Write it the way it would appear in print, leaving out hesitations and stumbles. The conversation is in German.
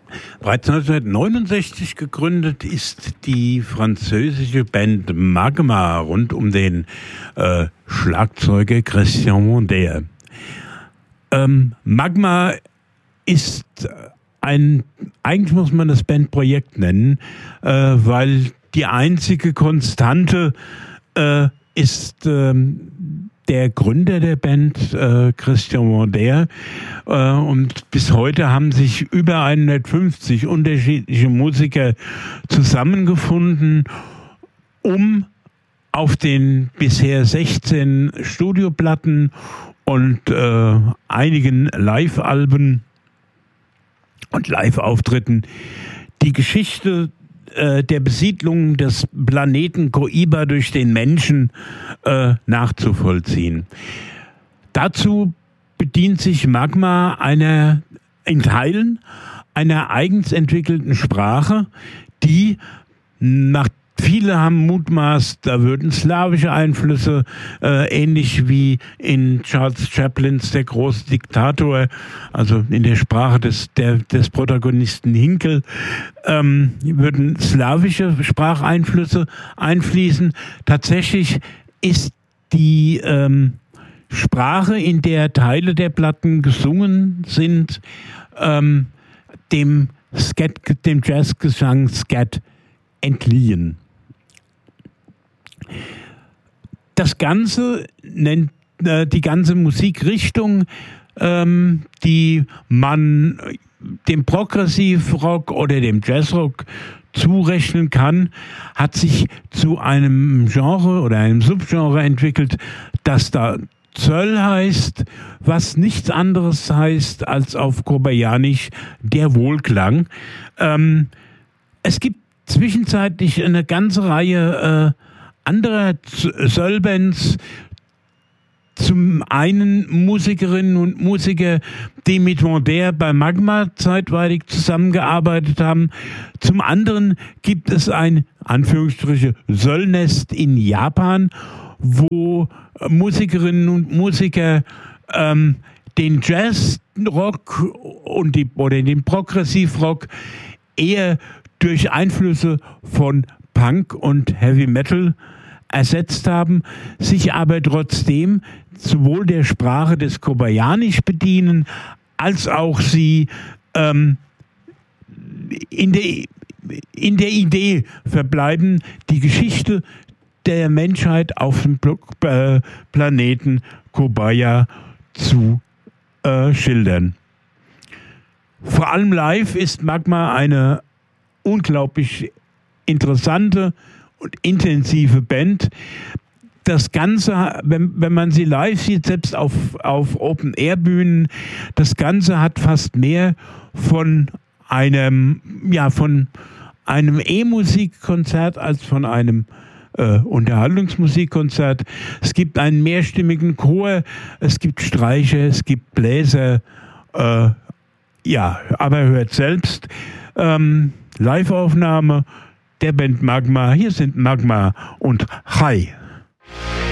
Bereits 1969 gegründet ist die französische Band Magma rund um den Schlagzeuger Christian Mondea. Magma ist eigentlich muss man das Bandprojekt nennen, weil die einzige Konstante ist der Gründer der Band, Christian Mondea, und bis heute haben sich über 150 unterschiedliche Musiker zusammengefunden, um auf den bisher 16 Studioplatten und einigen Live-Alben und Live-Auftritten die Geschichte der Besiedlung des Planeten Koiba durch den Menschen nachzuvollziehen. Dazu bedient sich Magma in Teilen einer eigens entwickelten Sprache, die viele haben mutmaßt, da würden slawische Einflüsse, ähnlich wie in Charles Chaplins Der große Diktator, also in der Sprache des Protagonisten Hinkel, würden slawische Spracheinflüsse einfließen. Tatsächlich ist die Sprache, in der Teile der Platten gesungen sind, dem Jazzgesang Skat entliehen. Das Ganze nennt die ganze Musikrichtung, die man dem Progressivrock oder dem Jazzrock zurechnen kann, hat sich zu einem Genre oder einem Subgenre entwickelt, das da Zöll heißt, was nichts anderes heißt als auf Kobayanisch der Wohlklang. Es gibt zwischenzeitlich eine ganze Reihe anderer Zöllbands, zum einen Musikerinnen und Musiker, die mit Mondea bei Magma zeitweilig zusammengearbeitet haben. Zum anderen gibt es ein, Anführungsstriche, Söllnest in Japan, wo Musikerinnen und Musiker den Jazzrock oder den Progressivrock eher durch Einflüsse von Punk und Heavy Metal ersetzt haben, sich aber trotzdem sowohl der Sprache des Kobayanisch bedienen, als auch sie in der Idee verbleiben, die Geschichte der Menschheit auf dem Planeten Kobaya zu schildern. Vor allem live ist Magma eine unglaublich interessante und intensive Band. Das Ganze, wenn man sie live sieht, selbst auf Open-Air-Bühnen, das Ganze hat fast mehr von einem E-Musikkonzert als von einem Unterhaltungsmusikkonzert. Es gibt einen mehrstimmigen Chor, es gibt Streicher, es gibt Bläser, aber hört selbst. Live-Aufnahme der Band Magma. Hier sind Magma und Chai.